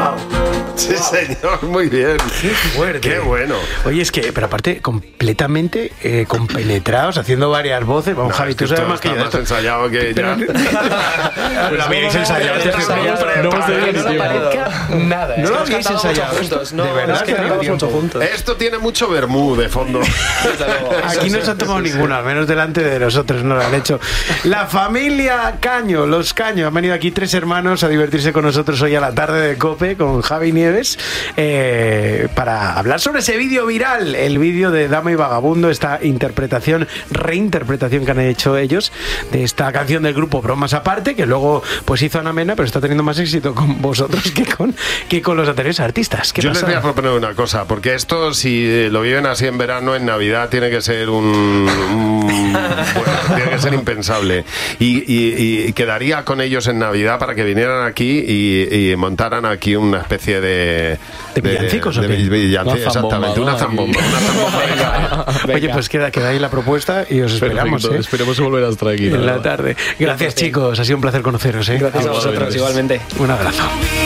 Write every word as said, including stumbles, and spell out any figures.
Wow. Sí, wow. Señor, muy bien. Qué fuerte. Qué bueno. Oye, es que, pero aparte, completamente eh, compenetrados, haciendo varias voces. Vamos, no, Javi, tú sabes más que yo. Está más ensayado que pero, ya. Pues lo habíais ensayado. No hemos tenido ni tiempo. Nada. No lo habíais ensayado. No, de verdad es que cantamos mucho juntos. Esto tiene mucho vermú de fondo. Aquí no se han tomado ninguno, al menos delante de nosotros no lo han hecho. La familia Caño, los Caño, han venido aquí tres hermanos a divertirse con nosotros hoy a la tarde de COPE con Javi Nieves eh, para hablar sobre ese vídeo viral, el vídeo de Dama y Vagabundo, esta interpretación, reinterpretación que han hecho ellos de esta canción del grupo Bromas Aparte, que luego pues hizo Ana Mena, pero está teniendo más éxito con vosotros que con, que con los anteriores artistas. ¿Qué Yo pasa? les voy a proponer una cosa, porque esto, si lo viven así en verano, en Navidad, tiene que ser un... un bueno, tiene que ser impensable. Y, y, y quedaría con ellos en Navidad para que vinieran aquí y, y montaran aquí una especie de... ¿De villancicos o qué? De villancicos, exactamente, una zambomba. Una zambomba, venga. Venga. Oye, pues queda, queda ahí la propuesta y os esperamos. Perfecto, ¿eh? Esperemos volver a estar aquí. En la tarde. Gracias, chicos. Ha sido un placer conoceros. ¿eh? Gracias a vosotros, igualmente. Un abrazo.